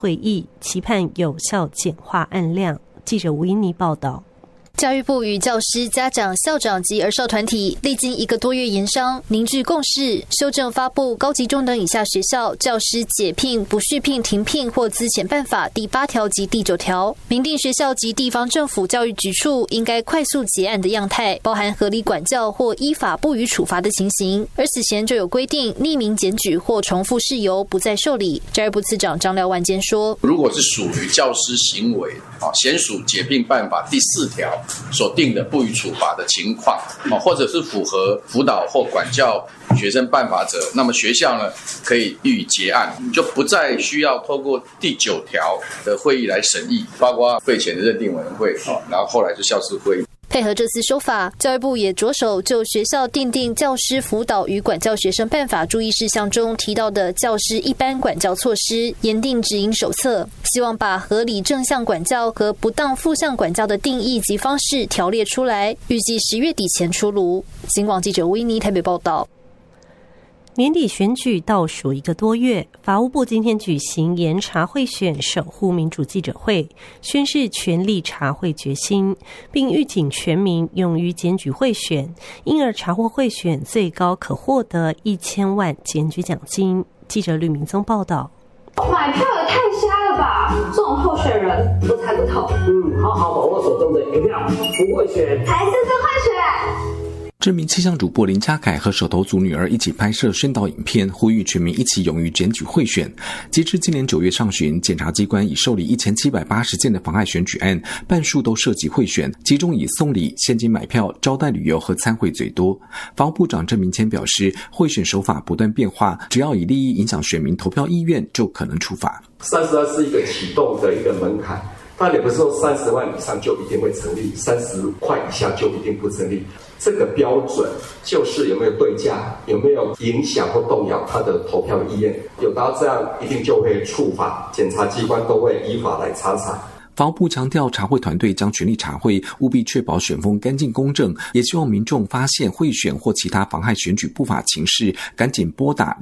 会议，期盼有效简化案量。记者吴英妮报道。 教育部与教师、家长、校长及儿少团体历经1个多月研商，凝聚共识，修正发布高级中等以下学校教师解聘、不续聘、停聘或资遣办法第8条及第9条，明定学校及地方政府教育局处应该快速结案的样态，包含合理管教或依法不予处罚的情形。而此前就有规定，匿名检举或重复事由不再受理。教育部次长张廖万坚说， 如果是属于教师行为娴属解聘办法第4条所定的不予处罚的情况，或者是符合辅导或管教学生办法者，那么学校呢可以予以结案，就不再需要透过第9条的会议来审议，包括废遣的认定委员会，然后后来就校事会议。 配合这次修法，教育部也着手就学校订定教师辅导与管教学生办法注意事项中提到的教师一般管教措施，研定指引手册，希望把合理正向管教和不当负向管教的定义及方式条列出来，预计10月底前出炉。警广记者吴依妮台北报道。 年底选举倒数1个多月，法务部今天举行严查贿选守护民主记者会，宣示全力查贿决心，并预警全民勇于检举贿选，因而查获贿选最高可获得1000万检举奖金。记者吕明宗报道。 买票也太瞎了吧！这种候选人我猜不透。 好好把握手中的一票，不贿选才是会选。 知名气象主播林嘉凯和手头族女儿一起拍摄宣导影片，呼吁全民一起勇于检举贿选。截至今年9月上旬，检察机关已受理1780件的妨碍选举案，半数都涉及贿选，其中以送礼、现金买票、招待旅游和参会最多。法务部长郑明谦表示，贿选手法不断变化，只要以利益影响选民投票意愿，就可能处罚。 30万是一个启动的一个门槛，但也不是说30万以上就一定会成立，30块以下就一定不成立。这个标准就是有没有对价，有没有影响或动摇他的投票意愿，有达到这样一定就会处罚，检察机关都会依法来查查。 法务部强调，查贿团队将全力查贿，务必确保选风干净公正，也希望民众发现贿选或其他妨害选举不法情事，赶紧拨打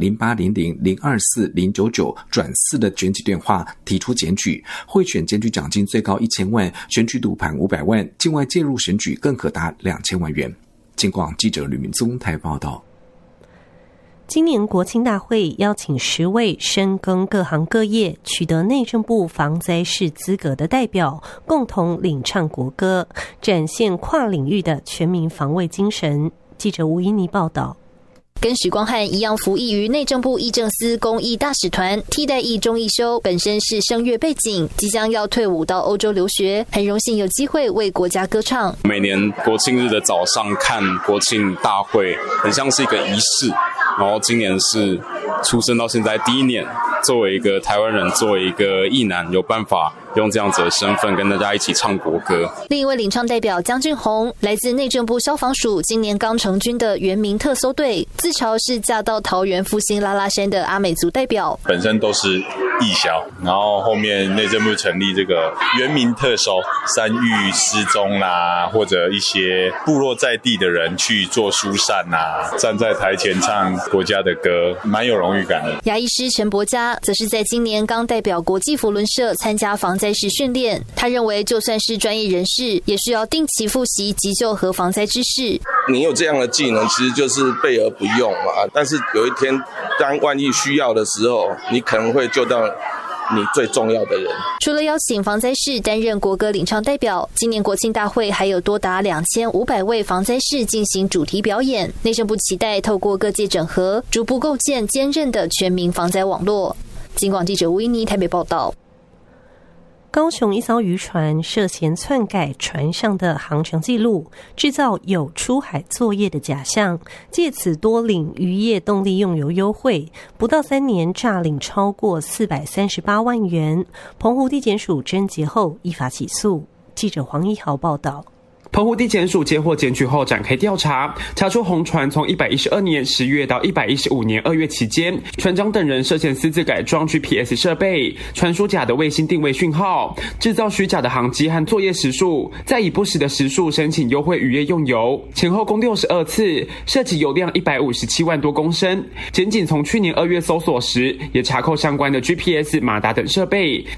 0800-024-099-4的检举电话提出检举。贿选检举奖金最高1000万，选举赌盘500万，境外介入选举更可达2000万元。警广记者吕明宗台报道。 今年国庆大会邀请10位深耕各行各业、取得内政部防灾士资格的代表，共同领唱国歌，展现跨领域的全民防卫精神。记者吴依妮报道。 跟许光汉一样服役于内政部议政司公益大使团，替代役钟义修本身是声乐背景，即将要退伍到欧洲留学，很荣幸有机会为国家歌唱。 每年国庆日的早上看国庆大会，很像是一个仪式。然后今年是出生到现在第1年，作为一个台湾人，作为一个役男，有办法用这样子的身份跟大家一起唱国歌。 另一位领唱代表江俊宏，来自内政部消防署今年刚成军的原民特搜队，自嘲是嫁到桃园复兴拉拉山的阿美族代表， 本身都是义消，然后后面内政部成立这个原民特搜，山域失踪啦，或者一些部落在地的人去做疏散啦，站在台前唱国家的歌，蛮有荣誉感的。 牙医师陈伯嘉则是在今年刚代表国际扶轮社参加防灾时训练，他认为就算是专业人士，也需要定期复习急救和防灾知识。 你有这样的技能，其实就是备而不用嘛。但是有一天，当万一需要的时候，你可能会救到你最重要的人。 除了邀请防灾士担任国歌领唱代表，今年国庆大会还有多达2500位防灾士进行主题表演。内政部期待透过各界整合，逐步构建坚韧的全民防灾网络。警广记者吴依妮台北报道。 高雄一艘渔船涉嫌篡改船上的航程记录，制造有出海作业的假象，借此多领渔业动力用油优惠，不到3年诈领超过438万元。澎湖地检署侦结后依法起诉。记者黄一豪报道。 澎湖地检署接获检举后展开调查，查出红船从112年10月到115年2月期间，船长等人涉嫌私自改装 GPS 设备，传输假的卫星定位讯号，制造虚假的航机和作业时数，再以不实的时数申请优惠渔业用油，前后共62次，涉及油量157万多公升。检警从去年2月搜索时，也查扣相关的 GPS、马达等设备。